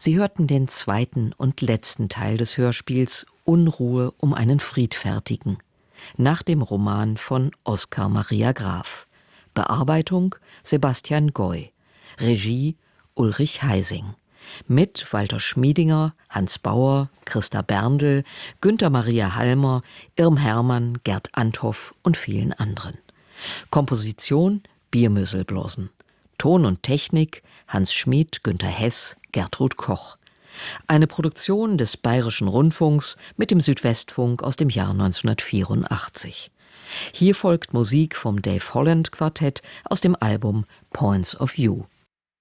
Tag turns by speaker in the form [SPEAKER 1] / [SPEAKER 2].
[SPEAKER 1] Sie hörten den zweiten und letzten Teil des Hörspiels Unruhe um einen Friedfertigen, nach dem Roman von Oskar Maria Graf. Bearbeitung Sebastian Goy. Regie Ulrich Heising. Mit Walter Schmiedinger, Hans Bauer, Christa Berndl, Günther Maria Halmer, Irm Hermann, Gerd Anthoff und vielen anderen. Komposition Biermöselblosen. Ton und Technik Hans Schmid, Günther Hess, Gertrud Koch. Eine Produktion des Bayerischen Rundfunks mit dem Südwestfunk aus dem Jahr 1984. Hier folgt Musik vom Dave Holland Quartett aus dem Album Points of View.